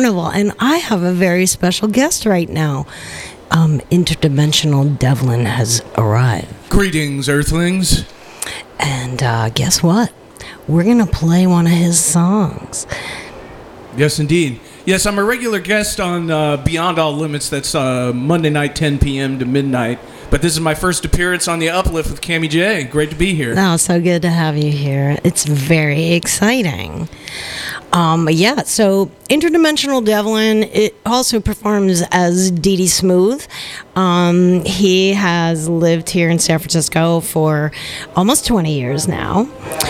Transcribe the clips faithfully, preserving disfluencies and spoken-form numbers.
Carnival, and I have a very special guest right now. Um, Interdimensional Devlin has arrived. Greetings, Earthlings. And uh, guess what? We're going to play one of his songs. Yes, indeed. Yes, I'm a regular guest on uh, Beyond All Limits. That's uh, Monday night, ten p.m. to midnight. But this is my first appearance on The Uplift with Cami J. Great to be here. Oh, so good to have you here. It's very exciting. Um, yeah, so Interdimensional Devlin, it also performs as Dee Dee Smooth. Um, he has lived here in San Francisco for almost twenty years now.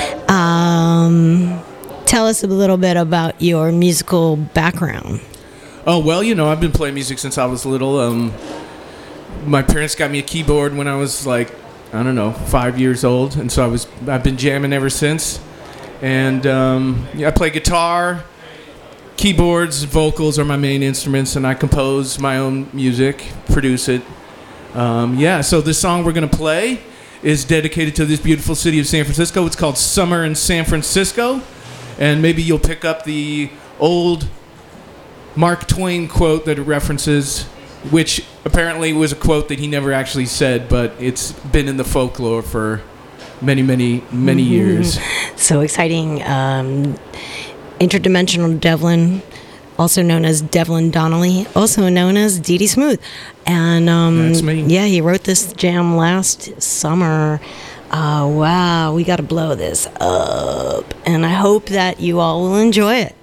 Um, tell us a little bit about your musical background. Oh, well, you know, I've been playing music since I was little. Um, my parents got me a keyboard when I was like, I don't know, five years old. And so I was, I've been jamming ever since. And um, yeah, I play guitar, keyboards, vocals are my main instruments, and I compose my own music, produce it. Um, yeah, so this song we're going to play is dedicated to this beautiful city of San Francisco. It's called Summer in San Francisco. And maybe you'll pick up the old Mark Twain quote that it references, which apparently was a quote that he never actually said, but it's been in the folklore for many, many, many mm-hmm. years. So exciting. Um, Interdimensional Devlin, also known as Devlin Donnelly, also known as Dee Dee Smooth. And um, that's me. Yeah, he wrote this jam last summer. Uh, wow, we got to blow this up. And I hope that you all will enjoy it.